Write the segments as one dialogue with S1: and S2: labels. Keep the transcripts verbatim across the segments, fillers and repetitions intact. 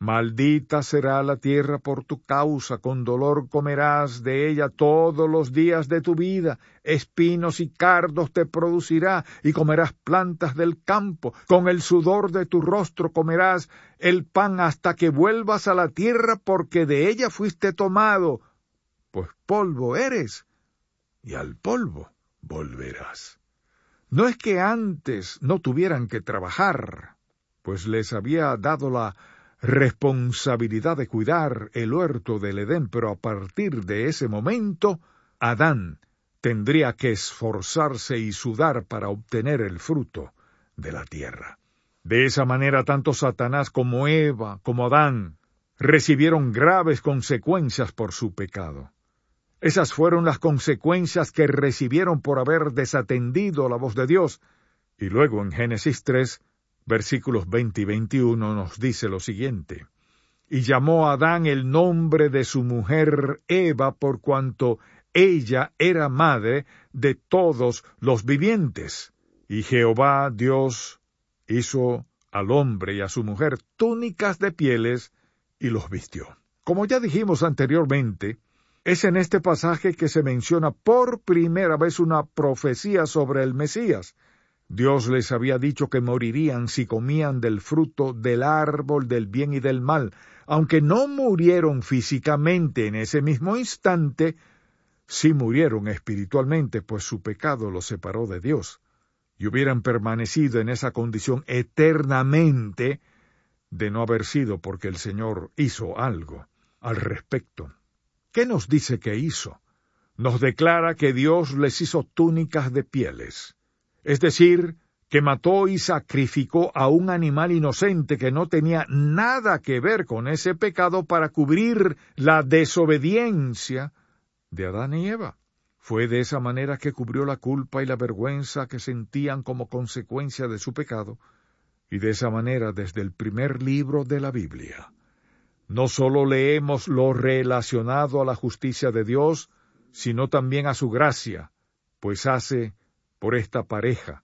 S1: Maldita será la tierra por tu causa, con dolor comerás de ella todos los días de tu vida, espinos y cardos te producirá, y comerás plantas del campo, con el sudor de tu rostro comerás el pan hasta que vuelvas a la tierra, porque de ella fuiste tomado, pues polvo eres, y al polvo volverás. No es que antes no tuvieran que trabajar, pues les había dado la responsabilidad de cuidar el huerto del Edén, pero a partir de ese momento, Adán tendría que esforzarse y sudar para obtener el fruto de la tierra. De esa manera, tanto Satanás como Eva, como Adán, recibieron graves consecuencias por su pecado. Esas fueron las consecuencias que recibieron por haber desatendido la voz de Dios. Y luego en Génesis tres, versículos veinte y veintiuno nos dice lo siguiente: y llamó a Adán el nombre de su mujer Eva, por cuanto ella era madre de todos los vivientes. Y Jehová Dios hizo al hombre y a su mujer túnicas de pieles y los vistió. Como ya dijimos anteriormente, es en este pasaje que se menciona por primera vez una profecía sobre el Mesías. Dios les había dicho que morirían si comían del fruto del árbol del bien y del mal. Aunque no murieron físicamente en ese mismo instante, sí murieron espiritualmente, pues su pecado los separó de Dios, y hubieran permanecido en esa condición eternamente de no haber sido porque el Señor hizo algo al respecto. ¿Qué nos dice que hizo? Nos declara que Dios les hizo túnicas de pieles. Es decir, que mató y sacrificó a un animal inocente que no tenía nada que ver con ese pecado para cubrir la desobediencia de Adán y Eva. Fue de esa manera que cubrió la culpa y la vergüenza que sentían como consecuencia de su pecado, y de esa manera desde el primer libro de la Biblia. No solo leemos lo relacionado a la justicia de Dios, sino también a su gracia, pues hace por esta pareja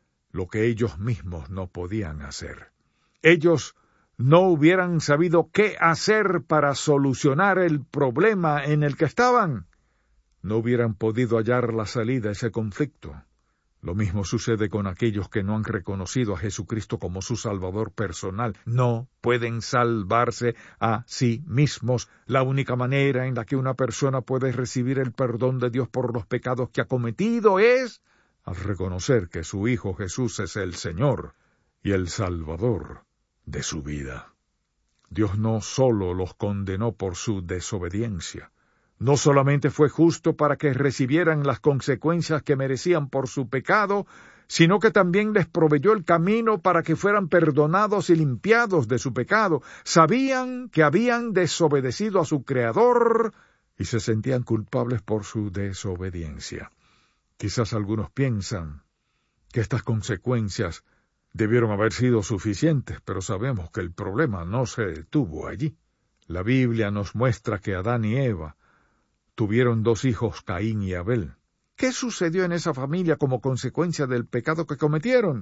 S1: lo que ellos mismos no podían hacer. Ellos no hubieran sabido qué hacer para solucionar el problema en el que estaban. No hubieran podido hallar la salida a ese conflicto. Lo mismo sucede con aquellos que no han reconocido a Jesucristo como su Salvador personal. No pueden salvarse a sí mismos. La única manera en la que una persona puede recibir el perdón de Dios por los pecados que ha cometido es al reconocer que su Hijo Jesús es el Señor y el Salvador de su vida. Dios no solo los condenó por su desobediencia, no solamente fue justo para que recibieran las consecuencias que merecían por su pecado, sino que también les proveyó el camino para que fueran perdonados y limpiados de su pecado. Sabían que habían desobedecido a su Creador y se sentían culpables por su desobediencia. Quizás algunos piensan que estas consecuencias debieron haber sido suficientes, pero sabemos que el problema no se detuvo allí. La Biblia nos muestra que Adán y Eva tuvieron dos hijos, Caín y Abel. ¿Qué sucedió en esa familia como consecuencia del pecado que cometieron?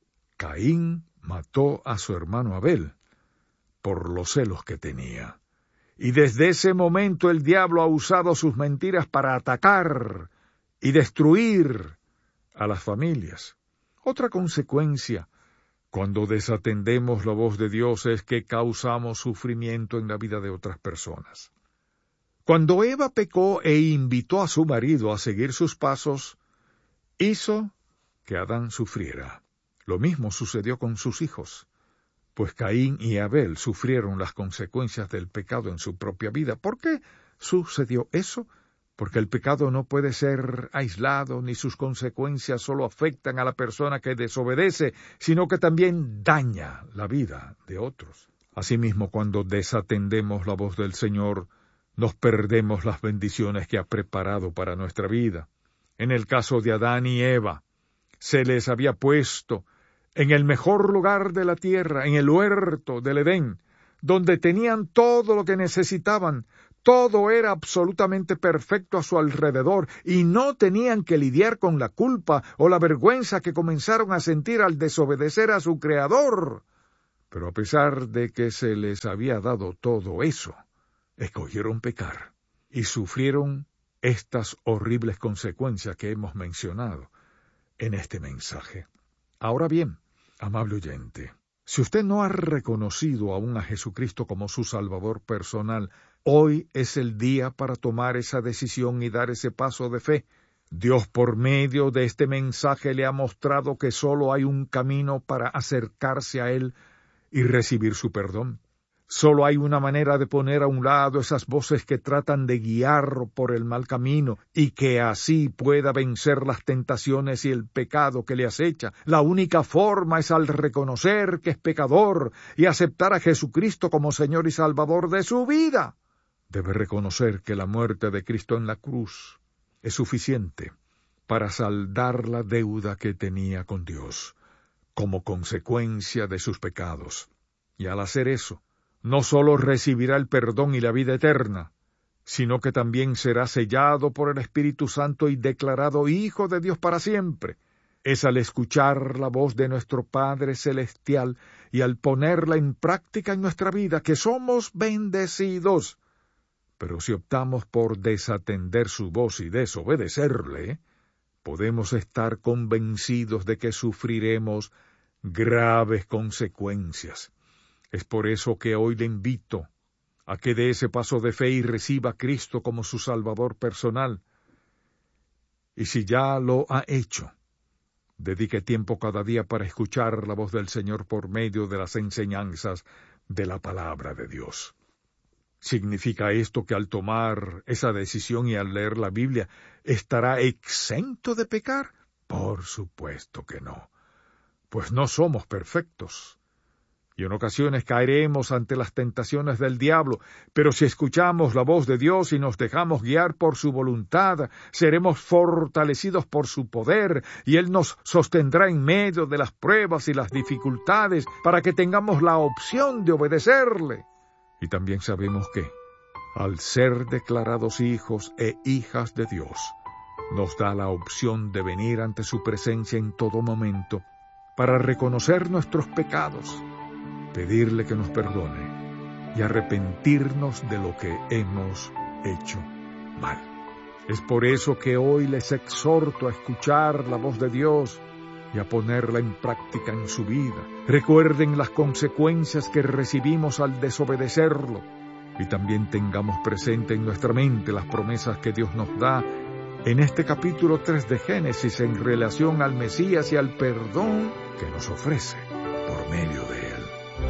S1: Caín mató a su hermano Abel por los celos que tenía. Y desde ese momento el diablo ha usado sus mentiras para atacar y destruir a las familias. Otra consecuencia, cuando desatendemos la voz de Dios, es que causamos sufrimiento en la vida de otras personas. Cuando Eva pecó e invitó a su marido a seguir sus pasos, hizo que Adán sufriera. Lo mismo sucedió con sus hijos, pues Caín y Abel sufrieron las consecuencias del pecado en su propia vida. ¿Por qué sucedió eso? Porque el pecado no puede ser aislado, ni sus consecuencias solo afectan a la persona que desobedece, sino que también daña la vida de otros. Asimismo, cuando desatendemos la voz del Señor, nos perdemos las bendiciones que ha preparado para nuestra vida. En el caso de Adán y Eva, se les había puesto en el mejor lugar de la tierra, en el huerto del Edén, donde tenían todo lo que necesitaban. Todo era absolutamente perfecto a su alrededor y no tenían que lidiar con la culpa o la vergüenza que comenzaron a sentir al desobedecer a su Creador. Pero a pesar de que se les había dado todo eso, escogieron pecar y sufrieron estas horribles consecuencias que hemos mencionado en este mensaje. Ahora bien, amable oyente, si usted no ha reconocido aún a Jesucristo como su Salvador personal, hoy es el día para tomar esa decisión y dar ese paso de fe. Dios, por medio de este mensaje, le ha mostrado que solo hay un camino para acercarse a Él y recibir su perdón. Solo hay una manera de poner a un lado esas voces que tratan de guiar por el mal camino y que así pueda vencer las tentaciones y el pecado que le acecha. La única forma es al reconocer que es pecador y aceptar a Jesucristo como Señor y Salvador de su vida. Debe reconocer que la muerte de Cristo en la cruz es suficiente para saldar la deuda que tenía con Dios como consecuencia de sus pecados. Y al hacer eso, no sólo recibirá el perdón y la vida eterna, sino que también será sellado por el Espíritu Santo y declarado Hijo de Dios para siempre. Es al escuchar la voz de nuestro Padre Celestial y al ponerla en práctica en nuestra vida que somos bendecidos. Pero si optamos por desatender su voz y desobedecerle, podemos estar convencidos de que sufriremos graves consecuencias. Es por eso que hoy le invito a que dé ese paso de fe y reciba a Cristo como su Salvador personal. Y si ya lo ha hecho, dedique tiempo cada día para escuchar la voz del Señor por medio de las enseñanzas de la palabra de Dios. ¿Significa esto que al tomar esa decisión y al leer la Biblia estará exento de pecar? Por supuesto que no, pues no somos perfectos. Y en ocasiones caeremos ante las tentaciones del diablo, pero si escuchamos la voz de Dios y nos dejamos guiar por su voluntad, seremos fortalecidos por su poder, y Él nos sostendrá en medio de las pruebas y las dificultades para que tengamos la opción de obedecerle. Y también sabemos que, al ser declarados hijos e hijas de Dios, nos da la opción de venir ante su presencia en todo momento para reconocer nuestros pecados, pedirle que nos perdone y arrepentirnos de lo que hemos hecho mal. Es por eso que hoy les exhorto a escuchar la voz de Dios y a ponerla en práctica en su vida. Recuerden las consecuencias que recibimos al desobedecerlo y también tengamos presente en nuestra mente las promesas que Dios nos da en este capítulo tres de Génesis en relación al Mesías y al perdón que nos ofrece por medio de Él.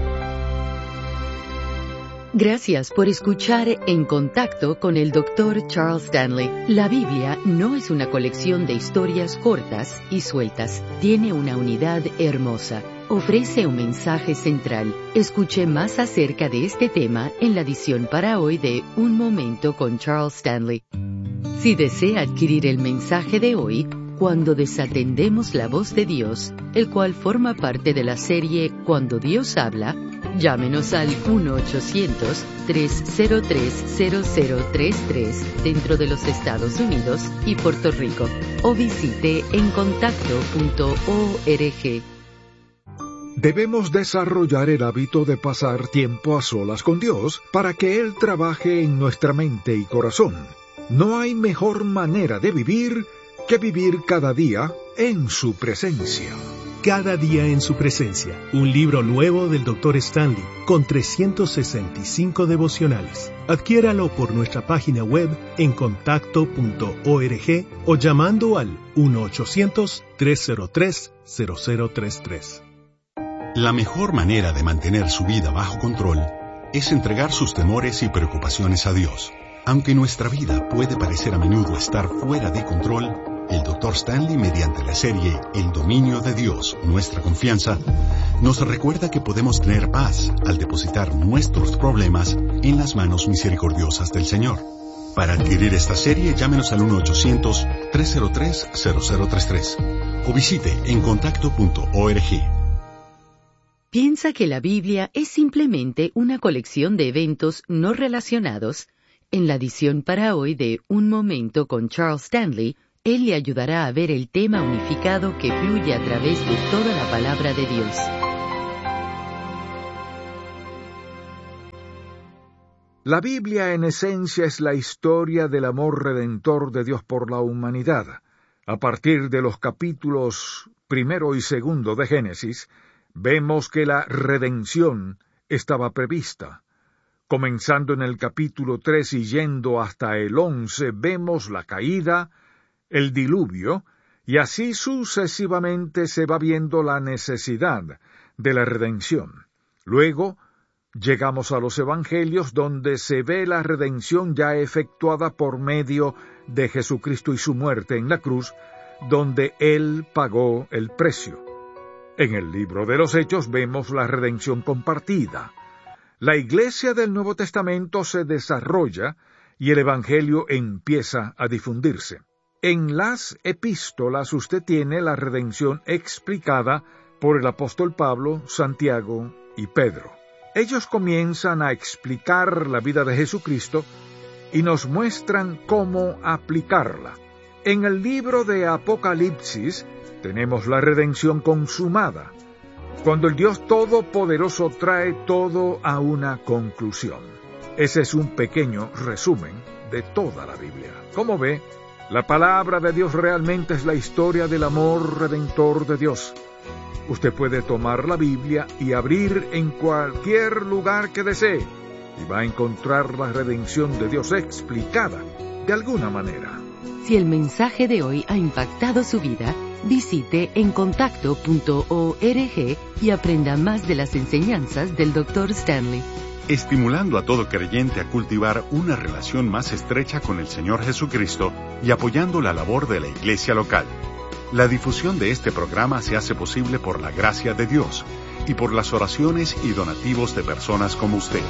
S2: Gracias por escuchar En Contacto con el doctor Charles Stanley. La Biblia no es una colección de historias cortas y sueltas. Tiene una unidad hermosa. Ofrece un mensaje central. Escuche más acerca de este tema en la edición para hoy de Un Momento con Charles Stanley. Si desea adquirir el mensaje de hoy, Cuando desatendemos la voz de Dios, el cual forma parte de la serie Cuando Dios habla, llámenos al uno ochocientos, tres cero tres, cero cero tres tres dentro de los Estados Unidos y Puerto Rico o visite en contacto punto org.
S1: Debemos desarrollar el hábito de pasar tiempo a solas con Dios para que Él trabaje en nuestra mente y corazón. No hay mejor manera de vivir que vivir cada día en su presencia.
S3: Cada día en su presencia, un libro nuevo del doctor Stanley, con trescientos sesenta y cinco devocionales. Adquiéralo por nuestra página web en contacto punto org o llamando al uno ochocientos, tres cero tres, cero cero tres tres.
S4: La mejor manera de mantener su vida bajo control es entregar sus temores y preocupaciones a Dios. Aunque nuestra vida puede parecer a menudo estar fuera de control, el doctor Stanley, mediante la serie El dominio de Dios, nuestra confianza, nos recuerda que podemos tener paz al depositar nuestros problemas en las manos misericordiosas del Señor. Para adquirir esta serie, llámenos al uno ochocientos, tres cero tres, cero cero tres tres o visite en contacto punto org.
S2: ¿Piensa que la Biblia es simplemente una colección de eventos no relacionados? En la edición para hoy de Un Momento con Charles Stanley, él le ayudará a ver el tema unificado que fluye a través de toda la palabra de Dios.
S1: La Biblia en esencia es la historia del amor redentor de Dios por la humanidad. A partir de los capítulos primero y segundo de Génesis, vemos que la redención estaba prevista. Comenzando en el capítulo tres y yendo hasta el once, vemos la caída, el diluvio, y así sucesivamente se va viendo la necesidad de la redención. Luego, llegamos a los Evangelios, donde se ve la redención ya efectuada por medio de Jesucristo y su muerte en la cruz, donde Él pagó el precio. En el libro de los Hechos vemos la redención compartida. La Iglesia del Nuevo Testamento se desarrolla y el Evangelio empieza a difundirse. En las epístolas usted tiene la redención explicada por el apóstol Pablo, Santiago y Pedro. Ellos comienzan a explicar la vida de Jesucristo y nos muestran cómo aplicarla. En el libro de Apocalipsis tenemos la redención consumada, cuando el Dios Todopoderoso trae todo a una conclusión. Ese es un pequeño resumen de toda la Biblia. Como ve, la palabra de Dios realmente es la historia del amor redentor de Dios. Usted puede tomar la Biblia y abrir en cualquier lugar que desee, y va a encontrar la redención de Dios explicada de alguna manera.
S2: Si el mensaje de hoy ha impactado su vida, visite encontacto punto org y aprenda más de las enseñanzas del doctor Stanley.
S4: Estimulando a todo creyente a cultivar una relación más estrecha con el Señor Jesucristo y apoyando la labor de la iglesia local. La difusión de este programa se hace posible por la gracia de Dios y por las oraciones y donativos de personas como usted.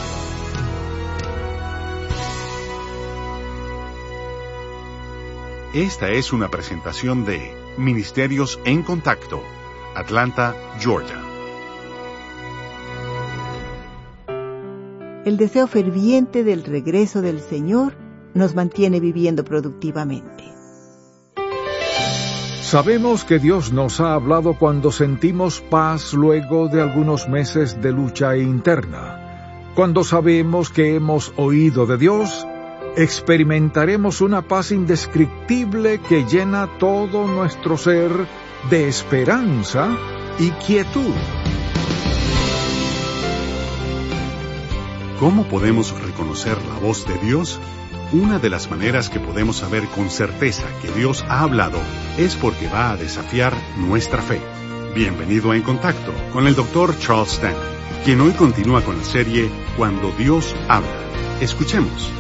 S4: Esta es una presentación de Ministerios en Contacto, Atlanta, Georgia.
S5: El deseo ferviente del regreso del Señor nos mantiene viviendo productivamente.
S1: Sabemos que Dios nos ha hablado cuando sentimos paz luego de algunos meses de lucha interna. Cuando sabemos que hemos oído de Dios, experimentaremos una paz indescriptible que llena todo nuestro ser de esperanza y quietud.
S4: ¿Cómo podemos reconocer la voz de Dios? Una de las maneras que podemos saber con certeza que Dios ha hablado es porque va a desafiar nuestra fe. Bienvenido a En Contacto con el doctor Charles Stanley, quien hoy continúa con la serie Cuando Dios habla. Escuchemos.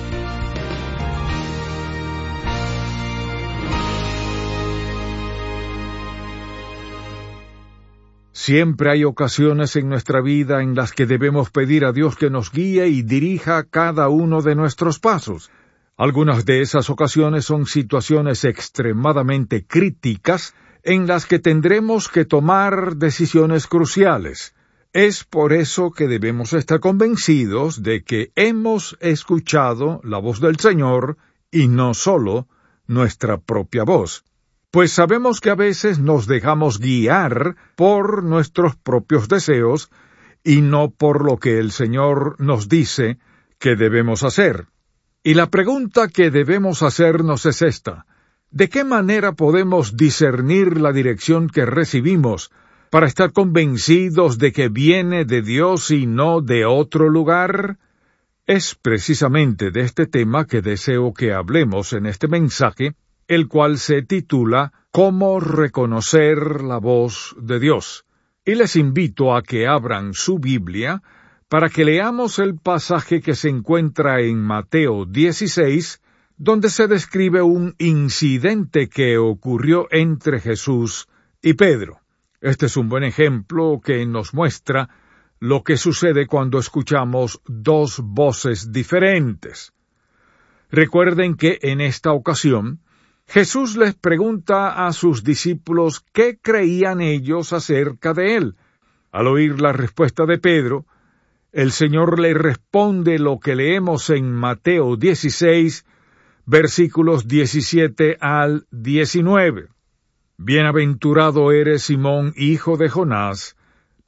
S1: Siempre hay ocasiones en nuestra vida en las que debemos pedir a Dios que nos guíe y dirija cada uno de nuestros pasos. Algunas de esas ocasiones son situaciones extremadamente críticas en las que tendremos que tomar decisiones cruciales. Es por eso que debemos estar convencidos de que hemos escuchado la voz del Señor y no solo nuestra propia voz. Pues sabemos que a veces nos dejamos guiar por nuestros propios deseos y no por lo que el Señor nos dice que debemos hacer. Y la pregunta que debemos hacernos es esta: ¿de qué manera podemos discernir la dirección que recibimos para estar convencidos de que viene de Dios y no de otro lugar? Es precisamente de este tema que deseo que hablemos en este mensaje, el cual se titula ¿Cómo reconocer la voz de Dios? Y les invito a que abran su Biblia para que leamos el pasaje que se encuentra en Mateo dieciséis, donde se describe un incidente que ocurrió entre Jesús y Pedro. Este es un buen ejemplo que nos muestra lo que sucede cuando escuchamos dos voces diferentes. Recuerden que en esta ocasión, Jesús les pregunta a sus discípulos qué creían ellos acerca de él. Al oír la respuesta de Pedro, el Señor le responde lo que leemos en Mateo dieciséis, versículos diecisiete al diecinueve. Bienaventurado eres, Simón, hijo de Jonás,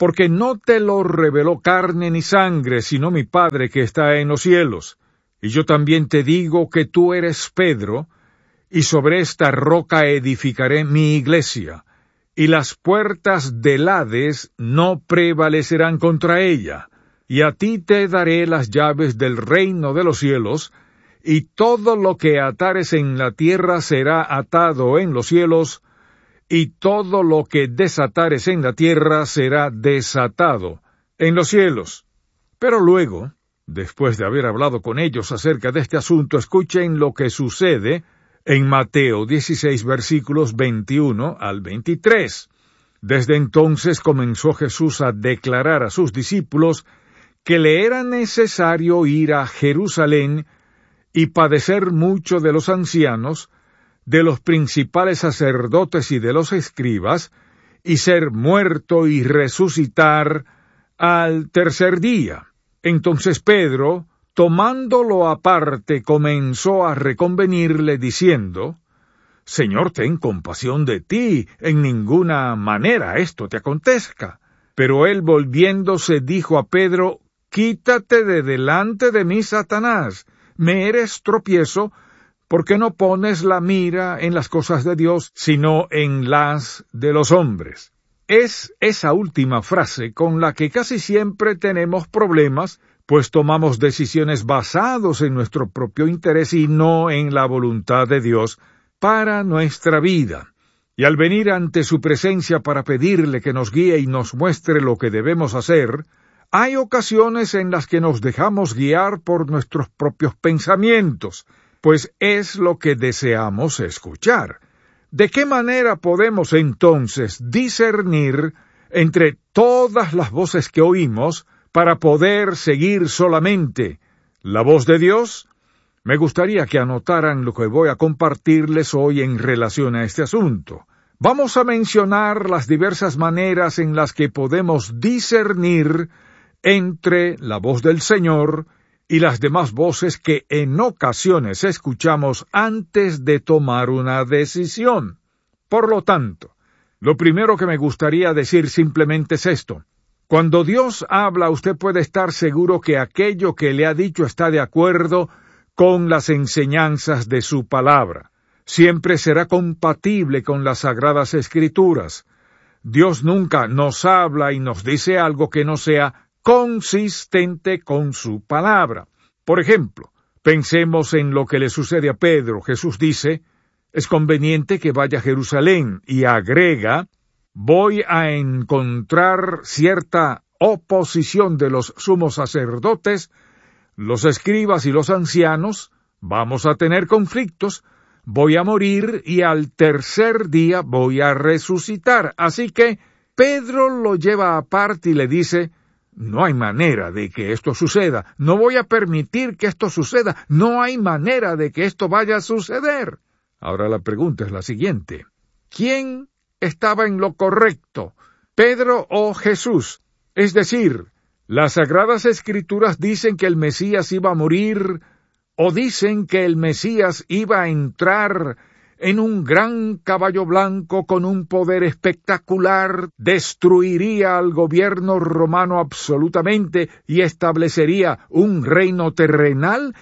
S1: porque no te lo reveló carne ni sangre, sino mi Padre que está en los cielos. Y yo también te digo que tú eres Pedro, y sobre esta roca edificaré mi iglesia, y las puertas del Hades no prevalecerán contra ella. Y a ti te daré las llaves del reino de los cielos, y todo lo que atares en la tierra será atado en los cielos, y todo lo que desatares en la tierra será desatado en los cielos. Pero luego, después de haber hablado con ellos acerca de este asunto, escuchen lo que sucede en Mateo dieciséis, versículos veintiuno al veintitrés. Desde entonces comenzó Jesús a declarar a sus discípulos que le era necesario ir a Jerusalén y padecer mucho de los ancianos, de los principales sacerdotes y de los escribas, y ser muerto y resucitar al tercer día. Entonces Pedro, tomándolo aparte, comenzó a reconvenirle, diciendo, Señor, ten compasión de ti, en ninguna manera esto te acontezca. Pero él, volviéndose, dijo a Pedro, Quítate de delante de mí, Satanás, me eres tropiezo, porque no pones la mira en las cosas de Dios, sino en las de los hombres. Es esa última frase con la que casi siempre tenemos problemas, pues tomamos decisiones basadas en nuestro propio interés y no en la voluntad de Dios para nuestra vida. Y al venir ante su presencia para pedirle que nos guíe y nos muestre lo que debemos hacer, hay ocasiones en las que nos dejamos guiar por nuestros propios pensamientos, pues es lo que deseamos escuchar. ¿De qué manera podemos entonces discernir entre todas las voces que oímos para poder seguir solamente la voz de Dios? Me gustaría que anotaran lo que voy a compartirles hoy en relación a este asunto. Vamos a mencionar las diversas maneras en las que podemos discernir entre la voz del Señor y las demás voces que en ocasiones escuchamos antes de tomar una decisión. Por lo tanto, lo primero que me gustaría decir simplemente es esto. Cuando Dios habla, usted puede estar seguro que aquello que le ha dicho está de acuerdo con las enseñanzas de su palabra. Siempre será compatible con las Sagradas Escrituras. Dios nunca nos habla y nos dice algo que no sea consistente con su palabra. Por ejemplo, pensemos en lo que le sucede a Pedro. Jesús dice, es conveniente que vaya a Jerusalén, y agrega, voy a encontrar cierta oposición de los sumos sacerdotes, los escribas y los ancianos, vamos a tener conflictos, voy a morir y al tercer día voy a resucitar. Así que Pedro lo lleva aparte y le dice, no hay manera de que esto suceda, no voy a permitir que esto suceda, no hay manera de que esto vaya a suceder. Ahora la pregunta es la siguiente, ¿quién estaba en lo correcto, Pedro o Jesús? Es decir, ¿las Sagradas Escrituras dicen que el Mesías iba a morir o dicen que el Mesías iba a entrar en un gran caballo blanco con un poder espectacular, destruiría al gobierno romano absolutamente y establecería un reino terrenal?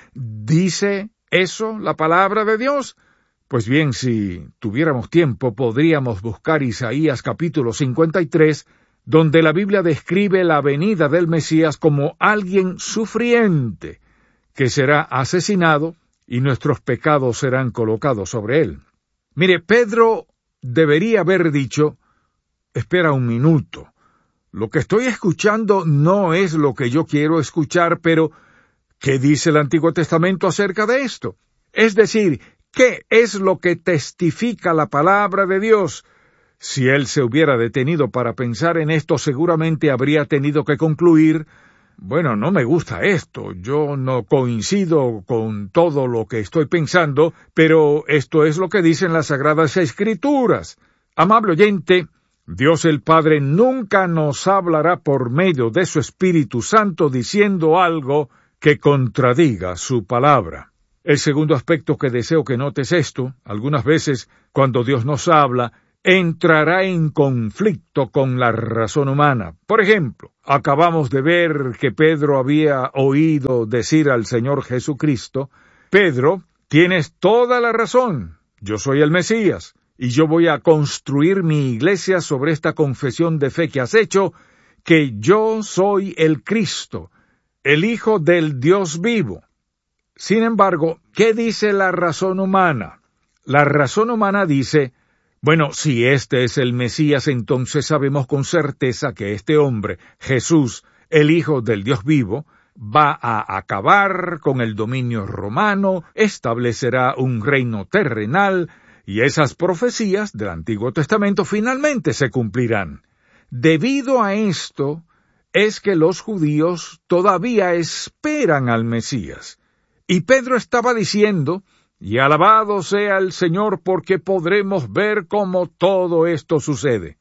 S1: ¿Dice eso la palabra de Dios? Pues bien, si tuviéramos tiempo, podríamos buscar Isaías capítulo cincuenta y tres, donde la Biblia describe la venida del Mesías como alguien sufriente, que será asesinado y nuestros pecados serán colocados sobre él. Mire, Pedro debería haber dicho, espera un minuto, lo que estoy escuchando no es lo que yo quiero escuchar, pero ¿qué dice el Antiguo Testamento acerca de esto? Es decir, ¿qué es lo que testifica la palabra de Dios? Si él se hubiera detenido para pensar en esto, seguramente habría tenido que concluir, bueno, no me gusta esto, yo no coincido con todo lo que estoy pensando, pero esto es lo que dicen las Sagradas Escrituras. Amable oyente, Dios el Padre nunca nos hablará por medio de su Espíritu Santo diciendo algo que contradiga su palabra. El segundo aspecto que deseo que notes esto, algunas veces cuando Dios nos habla, entrará en conflicto con la razón humana. Por ejemplo, acabamos de ver que Pedro había oído decir al Señor Jesucristo: Pedro, tienes toda la razón, yo soy el Mesías, y yo voy a construir mi iglesia sobre esta confesión de fe que has hecho, que yo soy el Cristo, el Hijo del Dios vivo. Sin embargo, ¿qué dice la razón humana? La razón humana dice: bueno, si este es el Mesías, entonces sabemos con certeza que este hombre, Jesús, el Hijo del Dios vivo, va a acabar con el dominio romano, establecerá un reino terrenal, y esas profecías del Antiguo Testamento finalmente se cumplirán. Debido a esto, es que los judíos todavía esperan al Mesías. Y Pedro estaba diciendo: y alabado sea el Señor, porque podremos ver cómo todo esto sucede.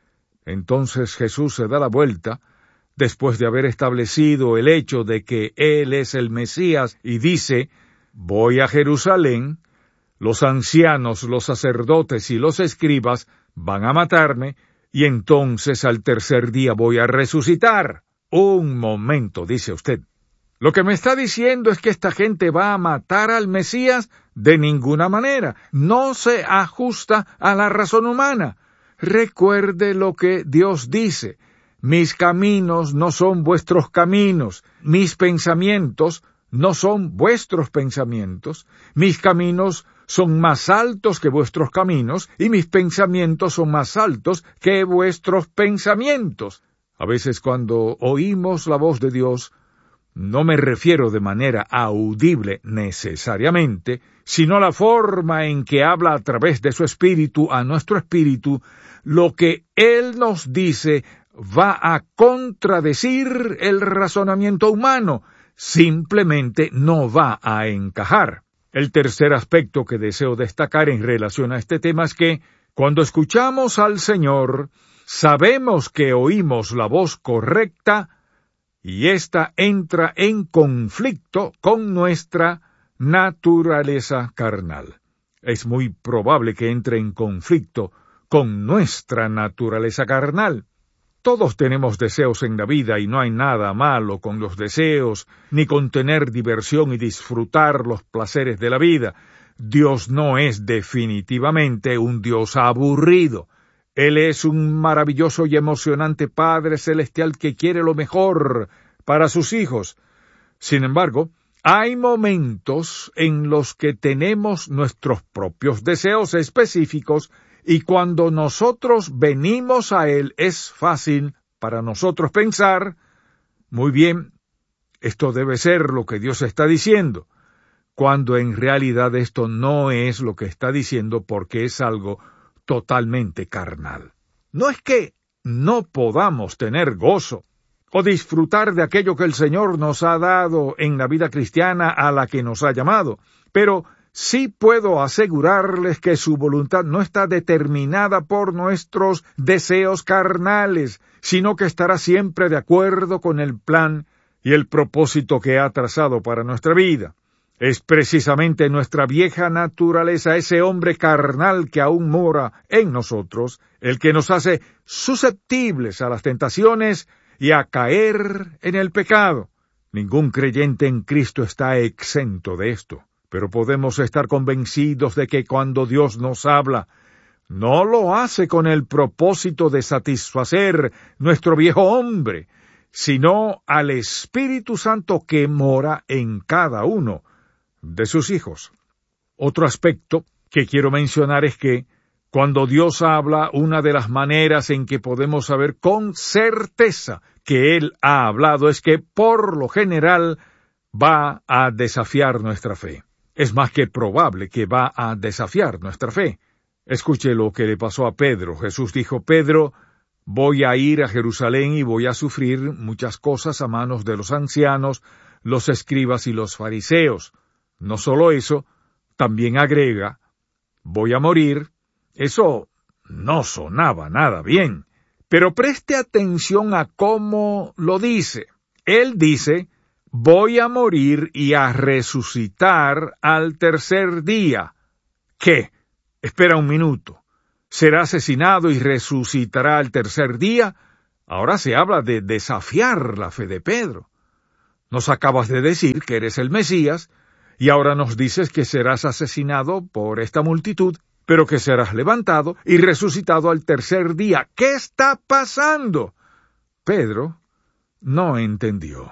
S1: Entonces Jesús se da la vuelta, después de haber establecido el hecho de que Él es el Mesías, y dice: voy a Jerusalén, los ancianos, los sacerdotes y los escribas van a matarme, y entonces al tercer día voy a resucitar. Un momento, dice usted. Lo que me está diciendo es que esta gente va a matar al Mesías. De ninguna manera. No se ajusta a la razón humana. Recuerde lo que Dios dice: mis caminos no son vuestros caminos, mis pensamientos no son vuestros pensamientos, mis caminos son más altos que vuestros caminos, y mis pensamientos son más altos que vuestros pensamientos. A veces cuando oímos la voz de Dios, no me refiero de manera audible necesariamente, sino la forma en que habla a través de su espíritu a nuestro espíritu, lo que Él nos dice va a contradecir el razonamiento humano, simplemente no va a encajar. El tercer aspecto que deseo destacar en relación a este tema es que, cuando escuchamos al Señor, sabemos que oímos la voz correcta, y ésta entra en conflicto con nuestra naturaleza carnal. Es muy probable que entre en conflicto con nuestra naturaleza carnal. Todos tenemos deseos en la vida y no hay nada malo con los deseos, ni con tener diversión y disfrutar los placeres de la vida. Dios no es definitivamente un Dios aburrido. Él es un maravilloso y emocionante Padre Celestial que quiere lo mejor para sus hijos. Sin embargo, hay momentos en los que tenemos nuestros propios deseos específicos, y cuando nosotros venimos a Él es fácil para nosotros pensar: muy bien, esto debe ser lo que Dios está diciendo, cuando en realidad esto no es lo que está diciendo, porque es algo totalmente carnal. No es que no podamos tener gozo o disfrutar de aquello que el Señor nos ha dado en la vida cristiana a la que nos ha llamado, pero sí puedo asegurarles que su voluntad no está determinada por nuestros deseos carnales, sino que estará siempre de acuerdo con el plan y el propósito que ha trazado para nuestra vida. Es precisamente nuestra vieja naturaleza, ese hombre carnal que aún mora en nosotros, el que nos hace susceptibles a las tentaciones y a caer en el pecado. Ningún creyente en Cristo está exento de esto, pero podemos estar convencidos de que cuando Dios nos habla, no lo hace con el propósito de satisfacer nuestro viejo hombre, sino al Espíritu Santo que mora en cada uno de sus hijos. Otro aspecto que quiero mencionar es que, cuando Dios habla, una de las maneras en que podemos saber con certeza que Él ha hablado es que, por lo general, va a desafiar nuestra fe. Es más que probable que va a desafiar nuestra fe. Escuche lo que le pasó a Pedro. Jesús dijo: Pedro, voy a ir a Jerusalén y voy a sufrir muchas cosas a manos de los ancianos, los escribas y los fariseos. No solo eso, también agrega: voy a morir. Eso no sonaba nada bien. Pero preste atención a cómo lo dice. Él dice: voy a morir y a resucitar al tercer día. ¿Qué? Espera un minuto. será asesinado y resucitará al tercer día, ahora se habla de desafiar la fe de Pedro. Nos acabas de decir que eres el Mesías, y ahora nos dices que serás asesinado por esta multitud, pero que serás levantado y resucitado al tercer día. ¿Qué está pasando? Pedro no entendió.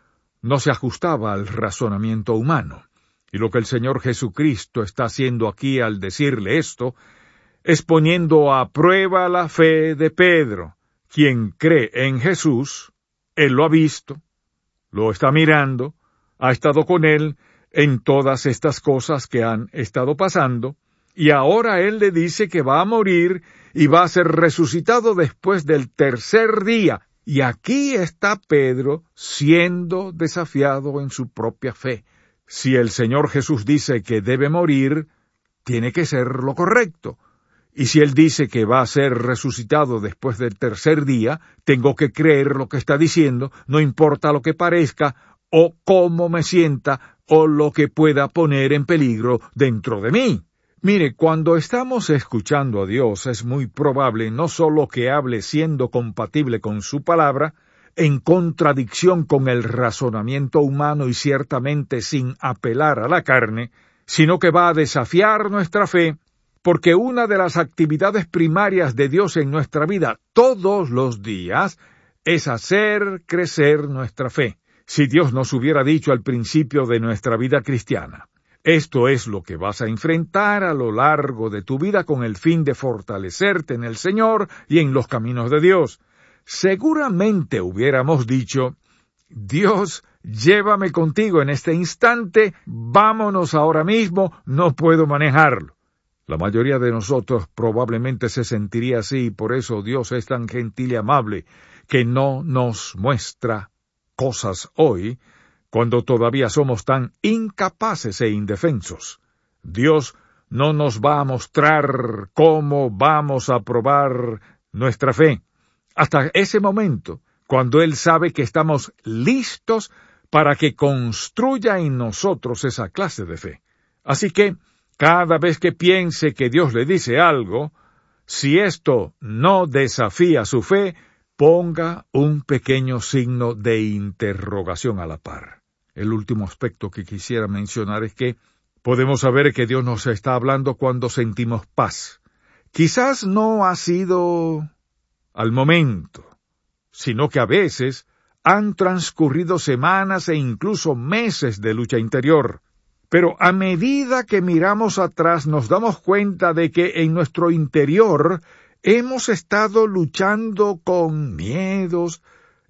S1: No se ajustaba al razonamiento humano. Y lo que el Señor Jesucristo está haciendo aquí al decirle esto, es poniendo a prueba la fe de Pedro. Quien cree en Jesús, Él lo ha visto, lo está mirando, ha estado con Él en todas estas cosas que han estado pasando, y ahora Él le dice que va a morir y va a ser resucitado después del tercer día. Y aquí está Pedro siendo desafiado en su propia fe. Si el Señor Jesús dice que debe morir, tiene que ser lo correcto. Y si Él dice que va a ser resucitado después del tercer día, tengo que creer lo que está diciendo, no importa lo que parezca, o cómo me sienta, o lo que pueda poner en peligro dentro de mí. Mire, cuando estamos escuchando a Dios, es muy probable no solo que hable siendo compatible con su palabra, en contradicción con el razonamiento humano y ciertamente sin apelar a la carne, sino que va a desafiar nuestra fe, porque una de las actividades primarias de Dios en nuestra vida todos los días es hacer crecer nuestra fe. Si Dios nos hubiera dicho al principio de nuestra vida cristiana, esto es lo que vas a enfrentar a lo largo de tu vida con el fin de fortalecerte en el Señor y en los caminos de Dios, seguramente hubiéramos dicho, Dios, llévame contigo en este instante, vámonos ahora mismo, no puedo manejarlo. La mayoría de nosotros probablemente se sentiría así, y por eso Dios es tan gentil y amable, que no nos muestra cosas hoy, cuando todavía somos tan incapaces e indefensos. Dios no nos va a mostrar cómo vamos a probar nuestra fe, hasta ese momento, cuando Él sabe que estamos listos para que construya en nosotros esa clase de fe. Así que, cada vez que piense que Dios le dice algo, si esto no desafía su fe, ponga un pequeño signo de interrogación a la par. El último aspecto que quisiera mencionar es que podemos saber que Dios nos está hablando cuando sentimos paz. Quizás no ha sido al momento, sino que a veces han transcurrido semanas e incluso meses de lucha interior. Pero a medida que miramos atrás nos damos cuenta de que en nuestro interior hemos estado luchando con miedos,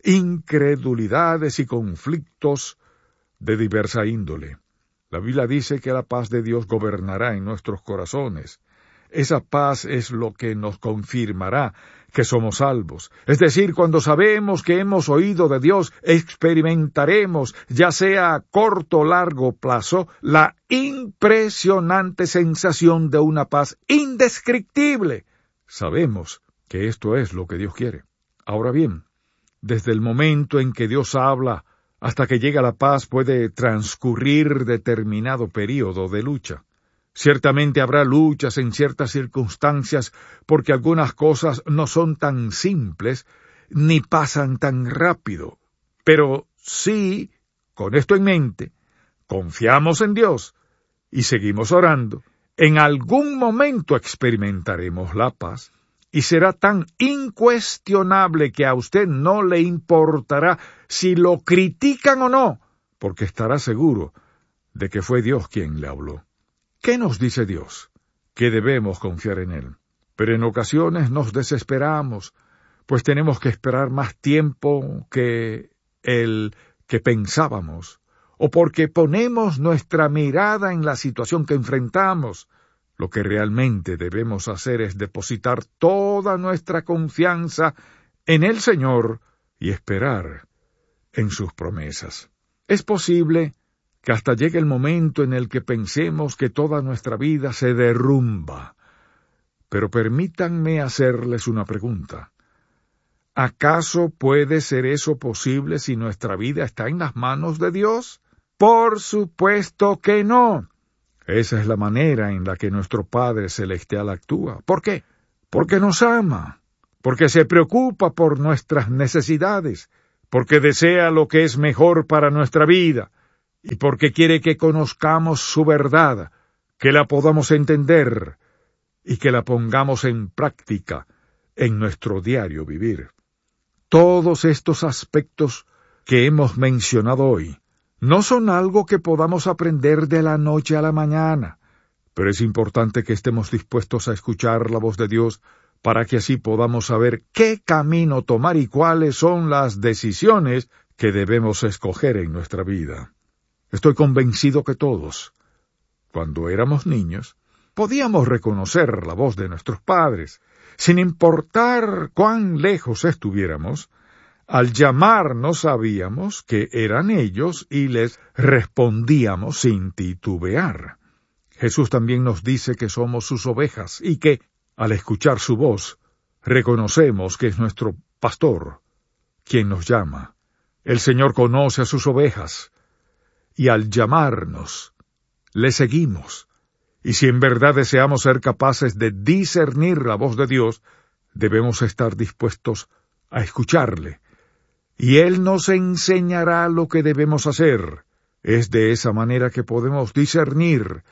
S1: incredulidades y conflictos de diversa índole. La Biblia dice que la paz de Dios gobernará en nuestros corazones. Esa paz es lo que nos confirmará que somos salvos. Es decir, cuando sabemos que hemos oído de Dios, experimentaremos, ya sea a corto o largo plazo, la impresionante sensación de una paz indescriptible. Sabemos que esto es lo que Dios quiere. Ahora bien, desde el momento en que Dios habla hasta que llega la paz puede transcurrir determinado período de lucha. Ciertamente habrá luchas en ciertas circunstancias porque algunas cosas no son tan simples ni pasan tan rápido. Pero sí, con esto en mente, confiamos en Dios y seguimos orando. En algún momento experimentaremos la paz y será tan incuestionable que a usted no le importará si lo critican o no, porque estará seguro de que fue Dios quien le habló. ¿Qué nos dice Dios? Que debemos confiar en Él. Pero en ocasiones nos desesperamos, pues tenemos que esperar más tiempo que el que pensábamos, o porque ponemos nuestra mirada en la situación que enfrentamos. Lo que realmente debemos hacer es depositar toda nuestra confianza en el Señor y esperar en sus promesas. Es posible que hasta llegue el momento en el que pensemos que toda nuestra vida se derrumba. Pero permítanme hacerles una pregunta. ¿Acaso puede ser eso posible si nuestra vida está en las manos de Dios? Por supuesto que no. Esa es la manera en la que nuestro Padre Celestial actúa. ¿Por qué? porque nos ama, porque se preocupa por nuestras necesidades, porque desea lo que es mejor para nuestra vida, y porque quiere que conozcamos su verdad, que la podamos entender, y que la pongamos en práctica en nuestro diario vivir. Todos estos aspectos que hemos mencionado hoy no son algo que podamos aprender de la noche a la mañana, pero es importante que estemos dispuestos a escuchar la voz de Dios para que así podamos saber qué camino tomar y cuáles son las decisiones que debemos escoger en nuestra vida. Estoy convencido que todos, cuando éramos niños, podíamos reconocer la voz de nuestros padres, sin importar cuán lejos estuviéramos. Al llamarnos sabíamos que eran ellos y les respondíamos sin titubear. Jesús también nos dice que somos sus ovejas y que, al escuchar su voz, reconocemos que es nuestro pastor quien nos llama. El Señor conoce a sus ovejas y al llamarnos, le seguimos. Y si en verdad deseamos ser capaces de discernir la voz de Dios, debemos estar dispuestos a escucharle. Y Él nos enseñará lo que debemos hacer. Es de esa manera que podemos discernir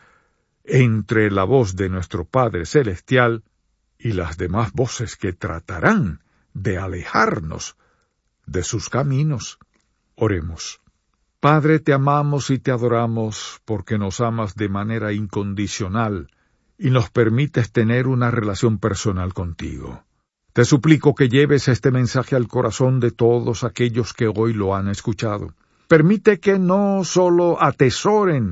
S1: entre la voz de nuestro Padre Celestial y las demás voces que tratarán de alejarnos de sus caminos. Oremos. Padre, te amamos y te adoramos porque nos amas de manera incondicional y nos permites tener una relación personal contigo. Te suplico que lleves este mensaje al corazón de todos aquellos que hoy lo han escuchado. Permite que no solo atesoren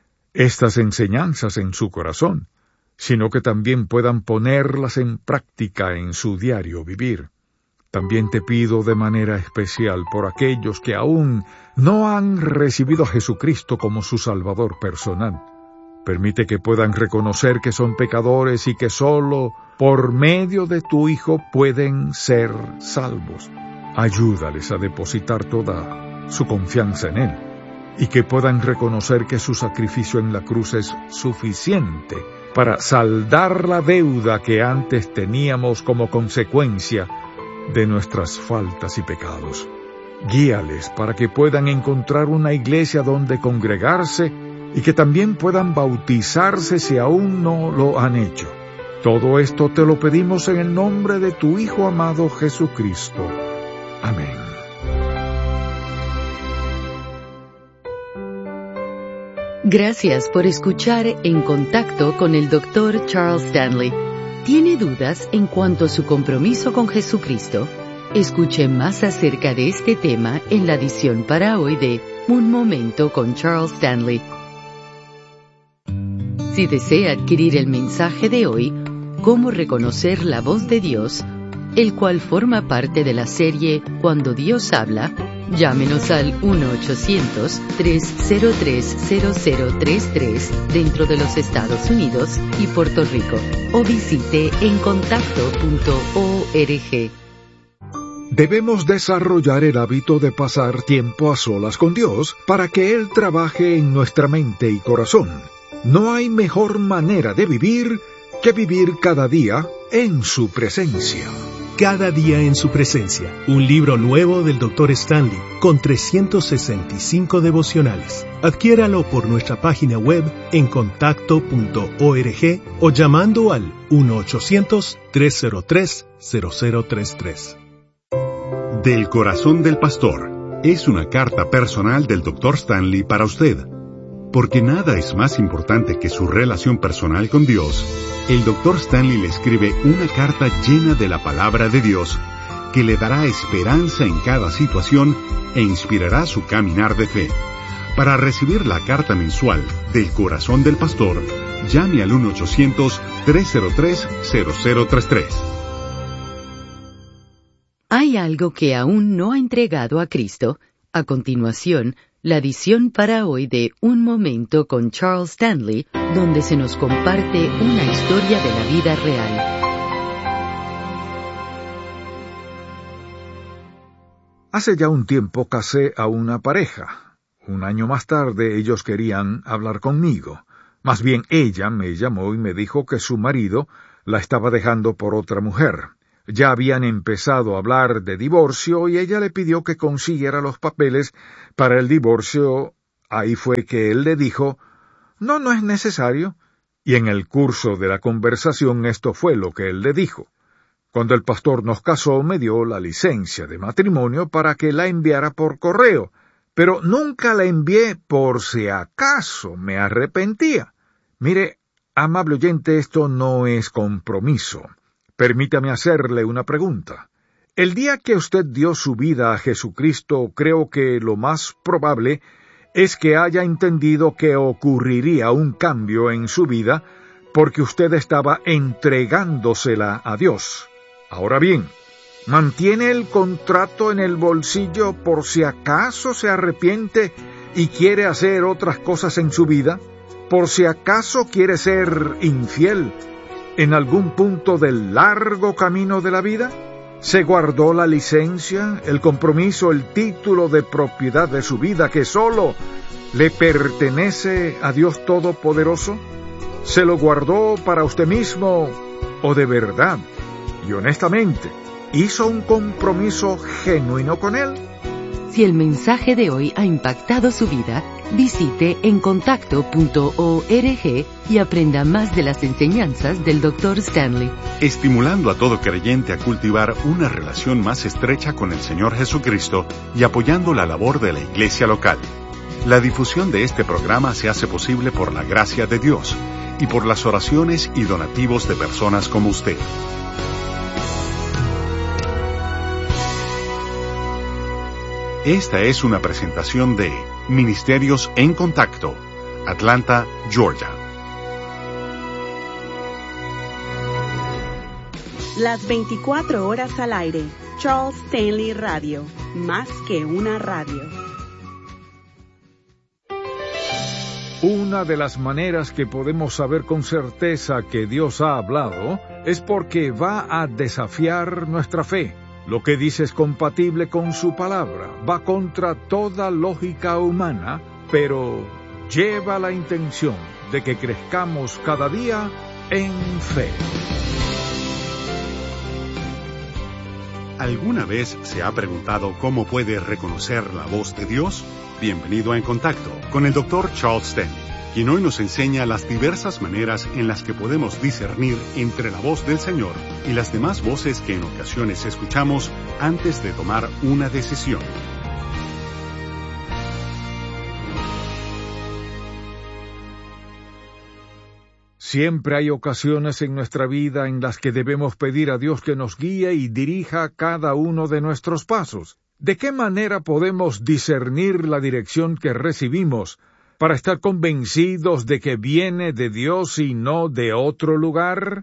S1: estas enseñanzas en su corazón, sino que también puedan ponerlas en práctica en su diario vivir. También te pido de manera especial por aquellos que aún no han recibido a Jesucristo como su Salvador personal. Permite que puedan reconocer que son pecadores y que solo por medio de tu Hijo pueden ser salvos. Ayúdales a depositar toda su confianza en Él y que puedan reconocer que su sacrificio en la cruz es suficiente para saldar la deuda que antes teníamos como consecuencia de nuestras faltas y pecados. Guíales para que puedan encontrar una iglesia donde congregarse y que también puedan bautizarse si aún no lo han hecho. Todo esto te lo pedimos en el nombre de tu Hijo amado Jesucristo. Amén.
S2: Gracias por escuchar En Contacto con el doctor Charles Stanley. ¿Tiene dudas en cuanto a su compromiso con Jesucristo? Escuche más acerca de este tema en la edición para hoy de Un Momento con Charles Stanley. Si desea adquirir el mensaje de hoy, Cómo reconocer la voz de Dios, el cual forma parte de la serie Cuando Dios habla, llámenos al uno ochocientos, tres cero tres, cero cero tres tres dentro de los Estados Unidos y Puerto Rico o visite en contacto punto org.
S1: Debemos desarrollar el hábito de pasar tiempo a solas con Dios para que Él trabaje en nuestra mente y corazón. No hay mejor manera de vivir que vivir cada día en su presencia.
S3: Cada día en su presencia, un libro nuevo del doctor Stanley, con trescientos sesenta y cinco devocionales. Adquiéralo por nuestra página web en contacto punto org o llamando al uno ochocientos, tres cero tres, cero cero tres tres.
S4: Del corazón del pastor es una carta personal del doctor Stanley para usted. Porque nada es más importante que su relación personal con Dios, el doctor Stanley le escribe una carta llena de la palabra de Dios que le dará esperanza en cada situación e inspirará su caminar de fe. Para recibir la carta mensual del corazón del pastor, llame al uno ochocientos, tres cero tres, cero cero tres tres.
S2: ¿Hay algo que aún no ha entregado a Cristo? A continuación, la edición para hoy de Un Momento con Charles Stanley, donde se nos comparte una historia de la vida real.
S1: Hace ya un tiempo casé a una pareja. Un año más tarde ellos querían hablar conmigo. Más bien ella me llamó y me dijo que su marido la estaba dejando por otra mujer. Ya habían empezado a hablar de divorcio y ella le pidió que consiguiera los papeles para el divorcio. Ahí fue que él le dijo, «No, no es necesario». Y en el curso de la conversación esto fue lo que él le dijo. Cuando el pastor nos casó, me dio la licencia de matrimonio para que la enviara por correo, pero nunca la envié por si acaso me arrepentía. Mire, amable oyente, esto no es compromiso. Permítame hacerle una pregunta. El día que usted dio su vida a Jesucristo, creo que lo más probable es que haya entendido que ocurriría un cambio en su vida porque usted estaba entregándosela a Dios. Ahora bien, ¿mantiene el contrato en el bolsillo por si acaso se arrepiente y quiere hacer otras cosas en su vida? ¿Por si acaso quiere ser infiel en algún punto del largo camino de la vida? ¿Se guardó la licencia, el compromiso, el título de propiedad de su vida que solo le pertenece a Dios Todopoderoso? ¿Se lo guardó para usted mismo o de verdad y honestamente hizo un compromiso genuino con Él?
S2: Si el mensaje de hoy ha impactado su vida, visite encontacto punto org y aprenda más de las enseñanzas del doctor Stanley.
S4: Estimulando a todo creyente a cultivar una relación más estrecha con el Señor Jesucristo y apoyando la labor de la iglesia local. La difusión de este programa se hace posible por la gracia de Dios y por las oraciones y donativos de personas como usted. Esta es una presentación de Ministerios en Contacto, Atlanta, Georgia.
S6: Las veinticuatro horas al aire. Charles Stanley Radio. Más que una radio.
S1: Una de las maneras que podemos saber con certeza que Dios ha hablado es porque va a desafiar nuestra fe. Lo que dice es compatible con su palabra, va contra toda lógica humana, pero lleva la intención de que crezcamos cada día en fe.
S4: ¿Alguna vez se ha preguntado cómo puede reconocer la voz de Dios? Bienvenido a En Contacto con el doctor Charles Stanley, quien hoy nos enseña las diversas maneras en las que podemos discernir entre la voz del Señor y las demás voces que en ocasiones escuchamos antes de tomar una decisión.
S1: Siempre hay ocasiones en nuestra vida en las que debemos pedir a Dios que nos guíe y dirija cada uno de nuestros pasos. ¿De qué manera podemos discernir la dirección que recibimos para estar convencidos de que viene de Dios y no de otro lugar?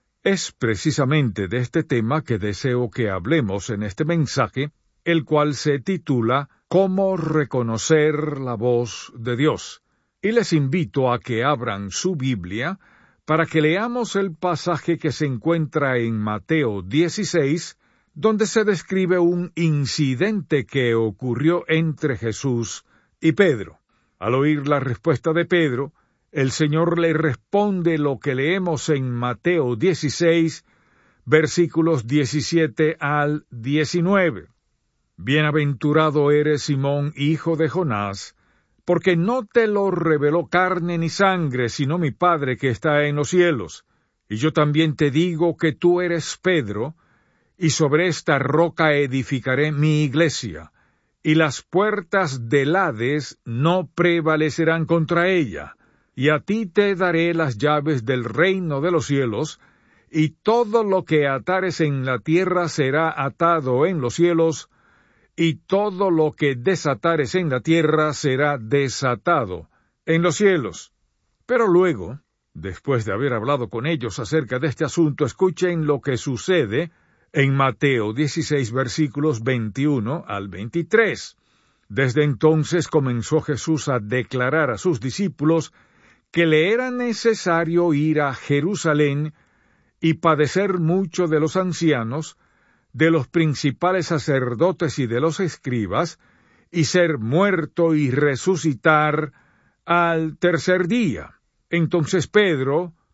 S1: Es precisamente de este tema que deseo que hablemos en este mensaje, el cual se titula «Cómo reconocer la voz de Dios». Y les invito a que abran su Biblia para que leamos el pasaje que se encuentra en Mateo dieciséis, donde se describe un incidente que ocurrió entre Jesús y Pedro. Al oír la respuesta de Pedro, el Señor le responde lo que leemos en Mateo dieciséis, versículos diecisiete al diecinueve. Bienaventurado eres, Simón, hijo de Jonás, porque no te lo reveló carne ni sangre, sino mi Padre que está en los cielos. Y yo también te digo que tú eres Pedro, y sobre esta roca edificaré mi iglesia, y las puertas del Hades no prevalecerán contra ella. Y a ti te daré las llaves del reino de los cielos, y todo lo que atares en la tierra será atado en los cielos, y todo lo que desatares en la tierra será desatado en los cielos. Pero luego, después de haber hablado con ellos acerca de este asunto, escuchen lo que sucede en Mateo dieciséis, versículos veintiuno al veintitrés. Desde entonces comenzó Jesús a declarar a sus discípulos que le era necesario ir a Jerusalén y padecer mucho de los ancianos, de los principales sacerdotes y de los escribas, y ser muerto y resucitar al tercer día. Entonces Pedro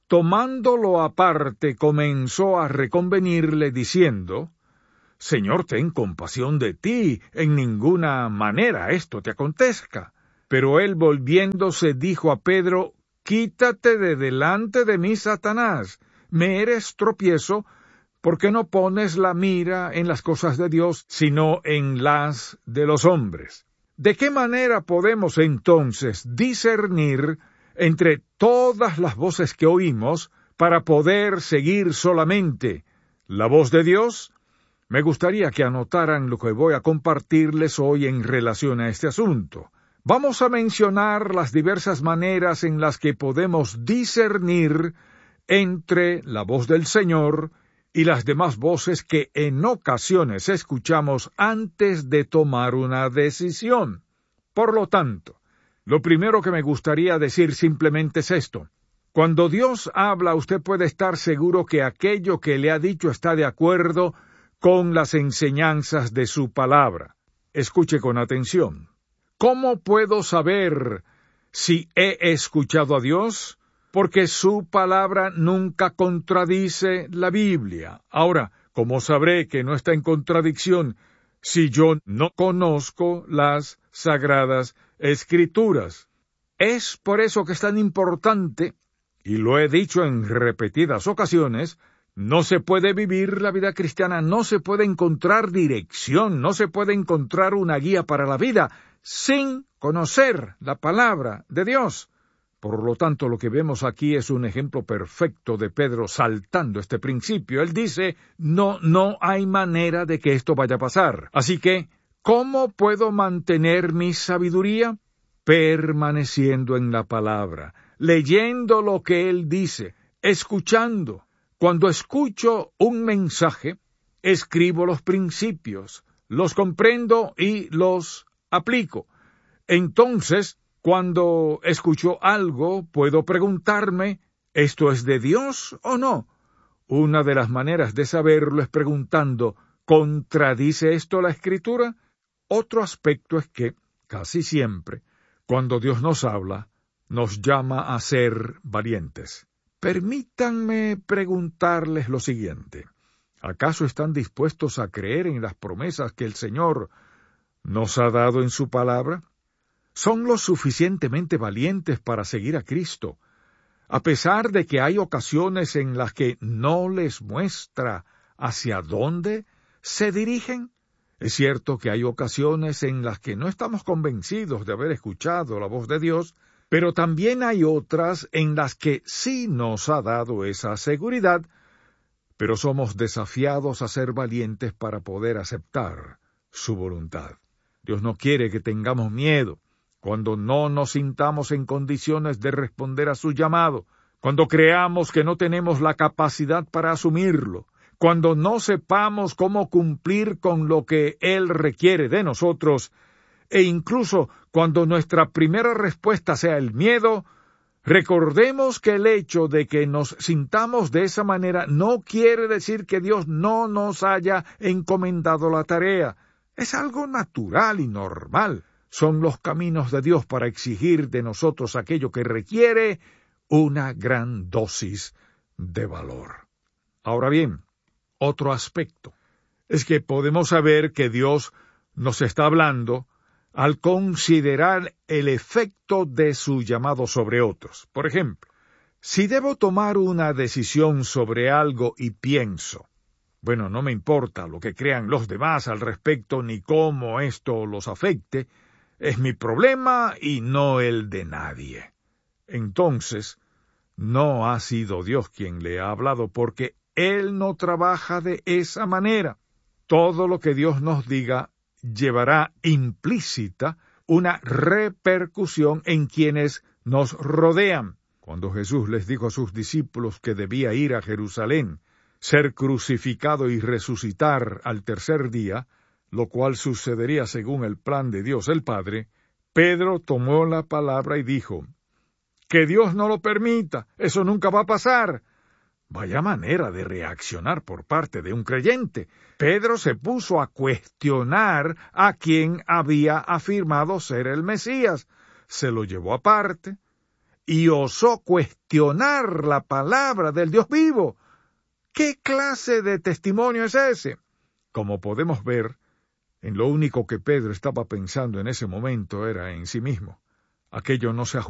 S1: tomándolo aparte, comenzó a reconvenirle, diciendo, Señor, ten compasión de ti, en ninguna manera esto te acontezca. Pero él, volviéndose, dijo a Pedro, Quítate de delante de mí, Satanás, me eres tropiezo, porque no pones la mira en las cosas de Dios, sino en las de los hombres. ¿De qué manera podemos entonces discernir entre todas las voces que oímos para poder seguir solamente la voz de Dios? Me gustaría que anotaran lo que voy a compartirles hoy en relación a este asunto. Vamos a mencionar las diversas maneras en las que podemos discernir entre la voz del Señor y las demás voces que en ocasiones escuchamos antes de tomar una decisión. Por lo tanto, lo primero que me gustaría decir simplemente es esto. Cuando Dios habla, usted puede estar seguro que aquello que le ha dicho está de acuerdo con las enseñanzas de su palabra. Escuche con atención. ¿Cómo puedo saber si he escuchado a Dios? Porque su palabra nunca contradice la Biblia. Ahora, ¿cómo sabré que no está en contradicción si yo no conozco las Sagradas Escrituras? Es por eso que es tan importante, y lo he dicho en repetidas ocasiones, no se puede vivir la vida cristiana, no se puede encontrar dirección, no se puede encontrar una guía para la vida sin conocer la palabra de Dios. Por lo tanto, lo que vemos aquí es un ejemplo perfecto de Pedro saltando este principio. Él dice, no, no hay manera de que esto vaya a pasar. Así que, ¿cómo puedo mantener mi sabiduría? Permaneciendo en la palabra, leyendo lo que Él dice, escuchando. Cuando escucho un mensaje, escribo los principios, los comprendo y los aplico. Entonces, cuando escucho algo, puedo preguntarme, ¿esto es de Dios o no? Una de las maneras de saberlo es preguntando, ¿contradice esto la Escritura? Otro aspecto es que, casi siempre, cuando Dios nos habla, nos llama a ser valientes. Permítanme preguntarles lo siguiente. ¿Acaso están dispuestos a creer en las promesas que el Señor nos ha dado en su palabra? ¿Son lo suficientemente valientes para seguir a Cristo, a pesar de que hay ocasiones en las que no les muestra hacia dónde se dirigen? Es cierto que hay ocasiones en las que no estamos convencidos de haber escuchado la voz de Dios, pero también hay otras en las que sí nos ha dado esa seguridad, pero somos desafiados a ser valientes para poder aceptar su voluntad. Dios no quiere que tengamos miedo cuando no nos sintamos en condiciones de responder a su llamado, cuando creamos que no tenemos la capacidad para asumirlo, cuando no sepamos cómo cumplir con lo que Él requiere de nosotros, e incluso cuando nuestra primera respuesta sea el miedo. Recordemos que el hecho de que nos sintamos de esa manera no quiere decir que Dios no nos haya encomendado la tarea. Es algo natural y normal. Son los caminos de Dios para exigir de nosotros aquello que requiere una gran dosis de valor. Ahora bien, otro aspecto es que podemos saber que Dios nos está hablando al considerar el efecto de su llamado sobre otros. Por ejemplo, si debo tomar una decisión sobre algo y pienso, bueno, no me importa lo que crean los demás al respecto ni cómo esto los afecte, es mi problema y no el de nadie. Entonces, no ha sido Dios quien le ha hablado, porque Él no trabaja de esa manera. Todo lo que Dios nos diga llevará implícita una repercusión en quienes nos rodean. Cuando Jesús les dijo a sus discípulos que debía ir a Jerusalén, ser crucificado y resucitar al tercer día, lo cual sucedería según el plan de Dios el Padre, Pedro tomó la palabra y dijo, «Que Dios no lo permita, eso nunca va a pasar». Vaya manera de reaccionar por parte de un creyente. Pedro se puso a cuestionar a quien había afirmado ser el Mesías. Se lo llevó aparte y osó cuestionar la palabra del Dios vivo. ¿Qué clase de testimonio es ese? Como podemos ver, en lo único que Pedro estaba pensando en ese momento era en sí mismo. Aquello no se ajustaba